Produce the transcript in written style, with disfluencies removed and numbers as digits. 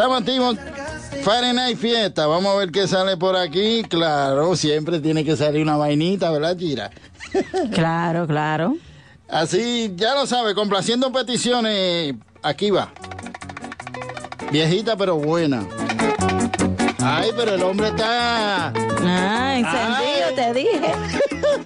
Estamos Friday Night Fiesta. Vamos a ver qué sale por aquí. Claro, siempre tiene que salir una vainita, ¿verdad, Gira? Claro, claro. Así, ya lo sabe, complaciendo peticiones. Aquí va. Viejita pero buena. Ay, pero el hombre está... Ah, encendido, te dije.